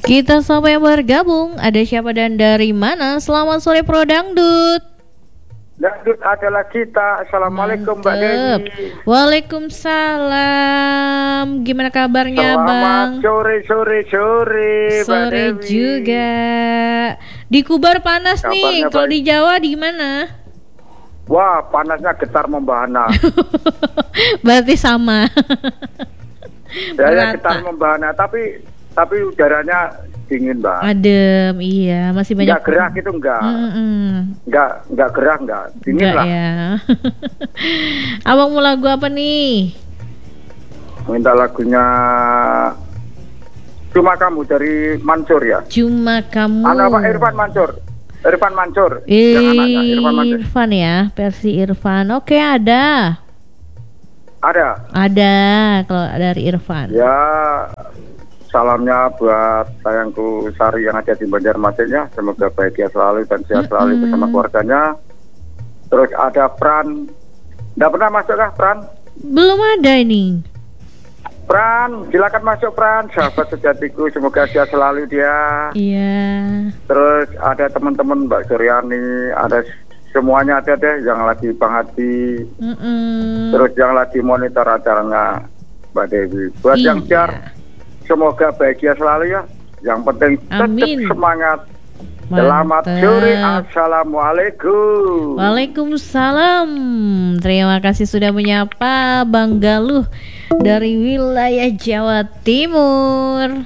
Kita sama yang bergabung. Ada siapa dan dari mana? Selamat sore Pro Dangdut. Dangdut adalah kita. Assalamualaikum Mbak Mantep. Dewi. Waalaikumsalam. Gimana kabarnya Bang? Selamat sore Mbak Sore Dewi. juga. Di Kubar panas nih. Kabarnya Kalau baik. di Jawa di mana? Wah, panasnya getar membahana. Berarti sama. Saya Merata. getar membahana, tapi udaranya dingin, Mbak. Adem, iya. Masih banyak. Enggak gerah gitu enggak. Enggak gerah enggak. Dingin Enggak lah. ya. Abang mau lagu apa nih? Minta lagunya Cuma Kamu dari Mansur ya. Cuma kamu. Apa Irfan Mansur? Yang anaknya Irfan Mansur. Irfan ya, versi Irfan. Oke, ada. Ada. Kalau dari Irfan. Ya, salamnya buat sayangku Sari yang ada di Banjarmasin ya. Semoga bahagia selalu dan sehat selalu bersama keluarganya. Terus ada Pran. Nggak pernah masuk kah Pran? Belum ada ini. Pran, silakan masuk Pran. Sahabat sejatiku, semoga sehat selalu dia. Iya. Terus ada teman-teman Mbak Suryani, ada semuanya ada deh yang lagi Bang Hadi. Terus yang lagi monitor acaranya Mbak Dewi. Buat Iya. yang jar, semoga bahagia selalu ya. Yang penting tetap Amin. semangat. Mantap. Selamat sore, assalamualaikum. Waalaikumsalam. Terima kasih sudah menyapa Bang Galuh dari wilayah Jawa Timur.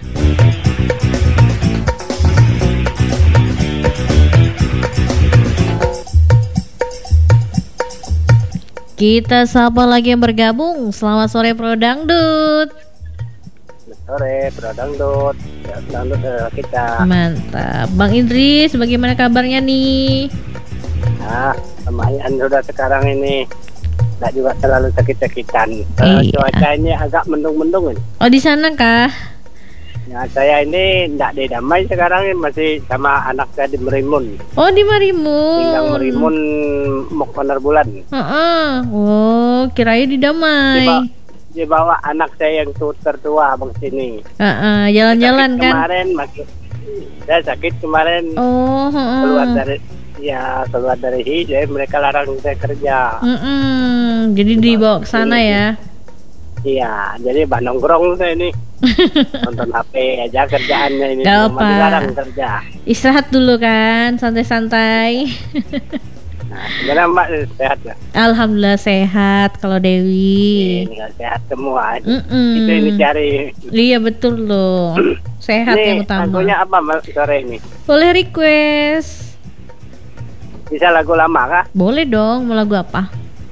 Kita sapa lagi yang bergabung. Selamat sore Pro Dangdut. Sore, Bro Dangdut. Ya, Dangdut kita. Mantap. Bang Idris, bagaimana kabarnya nih? Nah, lumayan sudah sekarang ini. Nggak juga terlalu sakit-sakitan. Iya. Cuaca ini agak mendung-mendung ini. Oh, di sana kah? Nah, saya ini nggak di Damai sekarang ini masih sama anak saya di Merimun. Oh, di Marimun. Tinggal Merimun mau Bulan. Oh, kirain di Damai. Dibawa anak saya yang tertua bang sini. Jalan-jalan Sakit kan? Kemarin masih saya sakit kemarin. Oh, keluar dari jadi mereka larang saya kerja. Jadi dibawa ke sana ya. Iya, jadi bak nongkrong saya ini nonton HP aja kerjaannya ini. Gak cuma apa. dilarang kerja. Istirahat dulu kan, santai-santai. Nah, sebenarnya Mbak sehat ya? Alhamdulillah sehat kalau Dewi. Ini sehat semua. Mm-mm. Itu ini cari. Iya betul loh. Sehat yang Ini utama. lagunya apa Mbak sore ini? Boleh request? Bisa lagu lama kah? Boleh dong. Mau lagu apa?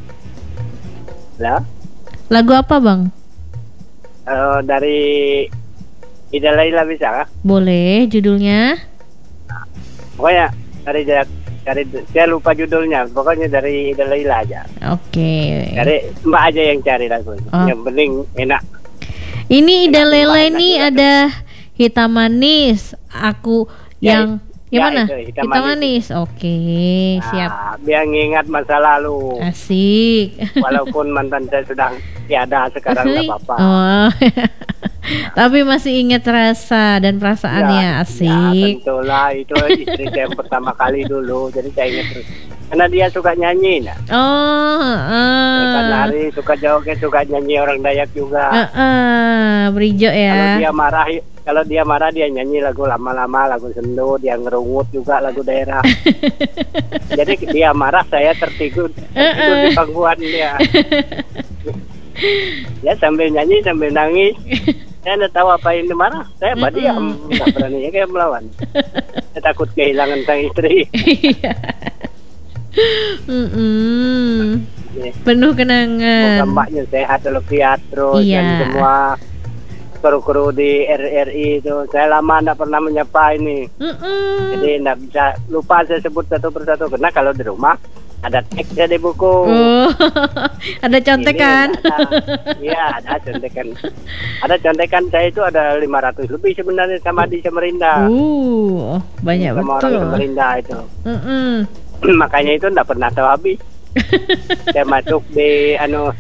Lah, Lagu apa bang? dari Ida Laila bisa kah? Boleh. Judulnya? Pokoknya dari saya lupa judulnya. Pokoknya dari Ida Laila aja. Oke. Dari Mbak aja yang cari lagu. Oh. Yang penting enak. Ini Ida Enak, Lela enak ini juga ada Hitam Manis. Aku Ya, yang mana? itu, Hitam Manis. Oke, siap. Nah, biar ngingat masa lalu. Asik. Walaupun mantan saya sudah tiada sekarang nggak apa-apa. Oh. Tapi masih ingat rasa dan perasaannya. Ya, Asik. tentulah itu istri saya yang pertama kali dulu, jadi saya ingat terus. Karena dia suka nyanyi, nah. Oh, Suka nari, suka joget, suka nyanyi orang Dayak juga. Berijo ya. Kalau dia marah dia nyanyi lagu lama-lama, lagu sendu, dia ngerungut juga lagu daerah. Jadi dia marah saya tertidur di pangkuan dia. Ya sambil nyanyi sambil nangis. Saya tidak tahu apa yang dimarah. Saya diam, nggak berani kayak melawan. Saya takut kehilangan sang istri. Penuh kenangan. Moga mbaknya sehat walafiat terus Iya. dan semua kru-kru di RRI itu. Saya lama tidak pernah menyapa ini. Jadi tidak bisa lupa saya sebut satu persatu karena kalau di rumah ada teksnya di buku. Oh, ada contekan. Iya, ada contekan. Ada contekan saya itu ada 500 lebih sebenarnya sama di Samarinda. Banyak sama betul. orang Samarinda itu. Mm-mm. Makanya itu tidak pernah tahu habis. Saya masuk di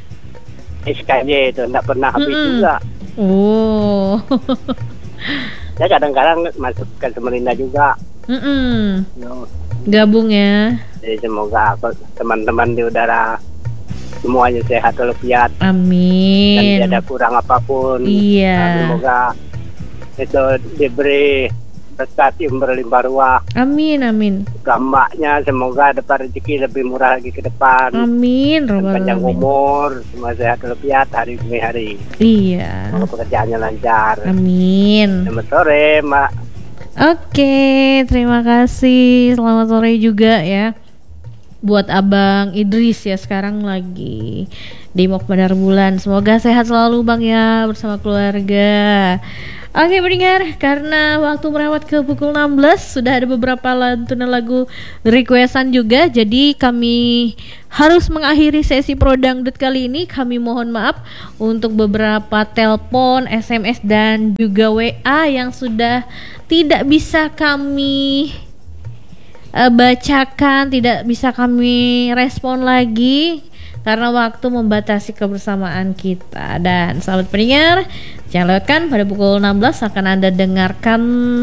SKJ itu tidak pernah habis juga. Oh. saya kadang-kadang masuk ke Samarinda juga. No. Gabung ya. Jadi semoga teman-teman di udara semuanya sehat walafiat. Amin. Dan tidak kurang apapun. Iya. Nah, semoga itu diberi prestasi berlimpah ruah. Amin, amin. Gambaknya semoga dapat rezeki lebih murah lagi ke depan. Amin. Panjang umur, semua sehat walafiat hari demi hari. Iya. Semoga pekerjaannya lancar. Amin. Selamat sore, Mbak. Oke, terima kasih. Selamat sore juga ya. Buat Abang Idris ya, sekarang lagi di Mok Bandar Bulan. Semoga sehat selalu Bang ya, bersama keluarga. Oke pendengar, karena waktu merawat ke pukul 16, sudah ada beberapa lantunan lagu requestan juga. Jadi kami harus mengakhiri sesi Pro Dangdut kali ini. Kami mohon maaf untuk beberapa telepon, SMS dan juga WA yang sudah tidak bisa kami bacakan, tidak bisa kami respon lagi karena waktu membatasi kebersamaan kita. Dan sahabat pendengar, jangan lewatkan pada pukul 16 akan Anda dengarkan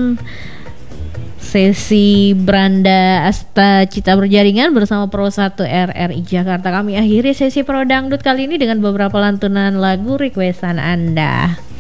sesi Beranda Asta Cita Berjaringan bersama Pro 1 RRI Jakarta. Kami akhiri sesi Pro Dangdut kali ini dengan beberapa lantunan lagu requestan Anda.